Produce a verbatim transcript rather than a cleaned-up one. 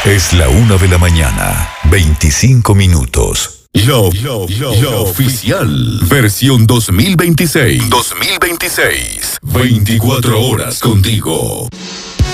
Es la una de la mañana, veinticinco minutos. Lo, lo, lo, lo oficial. Versión dos mil veintiséis. dos mil veintiséis. veinticuatro horas contigo.